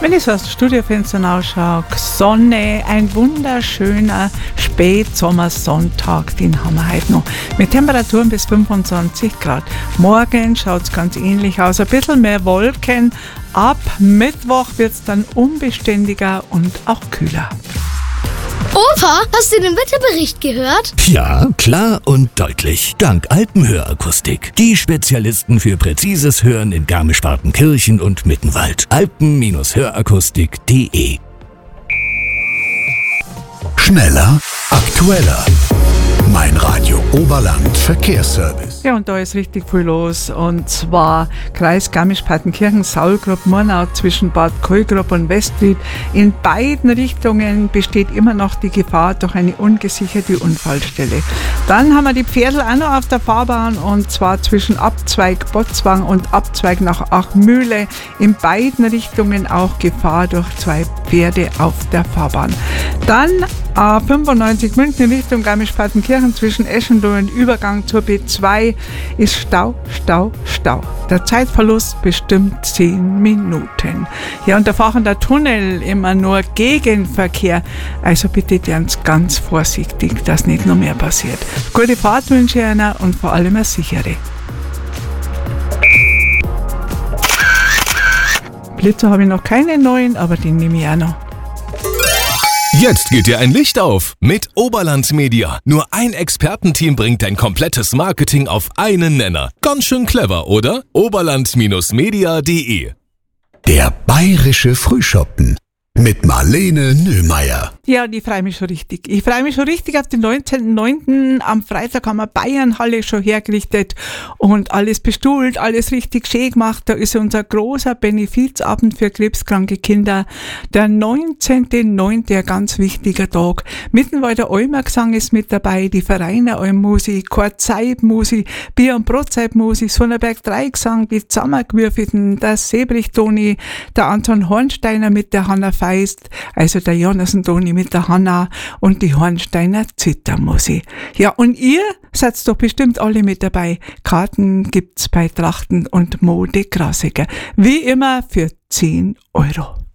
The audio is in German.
Wenn ich so aus dem Studiofenster ausschaue, Sonne, ein wunderschöner Spätsommersonntag, den haben wir heute noch. Mit Temperaturen bis 25 Grad. Morgen schaut es ganz ähnlich aus, ein bisschen mehr Wolken. Ab Mittwoch wird es dann unbeständiger und auch kühler. Opa, hast du den Wetterbericht gehört? Ja, klar und deutlich. Dank Alpenhörakustik. Die Spezialisten für präzises Hören in Garmisch-Partenkirchen und Mittenwald. Alpen-Hörakustik.de. Schneller, aktueller. Mein Radio Oberland Verkehrsservice. Ja, und da ist richtig viel los. Und zwar Kreis Garmisch-Partenkirchen, Saulgrub-Murnau zwischen Bad Kohlgrub und Westlied. In beiden Richtungen besteht immer noch die Gefahr durch eine ungesicherte Unfallstelle. Dann haben wir die Pferdl auch noch auf der Fahrbahn, und zwar zwischen Abzweig Botzwang und Abzweig nach Achmühle. In beiden Richtungen auch Gefahr durch zwei Pferde auf der Fahrbahn. Dann A95 München Richtung Garmisch-Partenkirchen zwischen Eschenlohe und Übergang zur B2 ist Stau. Der Zeitverlust bestimmt 10 Minuten. Ja, und der fahrende Tunnel immer nur Gegenverkehr. Also bitte ganz vorsichtig, dass nicht noch mehr passiert. Gute Fahrt wünsche ich Ihnen und vor allem eine sichere. Blitzer habe ich noch keine neuen, aber die nehme ich auch noch. Jetzt geht dir ein Licht auf mit Oberland Media. Nur ein Expertenteam bringt dein komplettes Marketing auf einen Nenner. Ganz schön clever, oder? Oberland-media.de. Der bayerische Frühschoppen mit Marlene Nöhmeier. Ja, und ich freue mich schon richtig. Ich freue mich schon richtig auf den 19.09. Am Freitag haben wir Bayernhalle schon hergerichtet und alles bestuhlt, alles richtig schön gemacht. Da ist unser großer Benefizabend für krebskranke Kinder. Der 19.09., ein ganz wichtiger Tag. Mittenwalder Almergesang ist mit dabei, die Vereine Almmusik, Chorzeitmusik, Bier- und Brotzeitmusik, Sonnerberg Dreigesang, die Zusammengewürfelten, der Sebrich-Toni, der Anton Hornsteiner mit der Hanna Feist, also der Jonasen-Toni mit der Hanna und die Hornsteiner Zittermusik. Ja, und ihr seid doch bestimmt alle mit dabei. Karten gibt's bei Trachten und Mode Krasiker. Wie immer für 10 Euro.